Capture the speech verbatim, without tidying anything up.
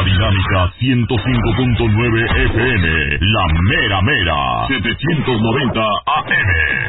Dinámica ciento cinco punto nueve F M, la mera mera, setecientos noventa A M.